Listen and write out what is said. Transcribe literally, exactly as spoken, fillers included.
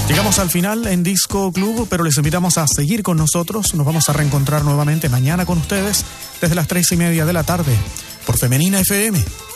Llegamos al final en Disco Club, pero les invitamos a seguir con nosotros. Nos vamos a reencontrar nuevamente mañana con ustedes desde las tres y media de la tarde por Femenina F M.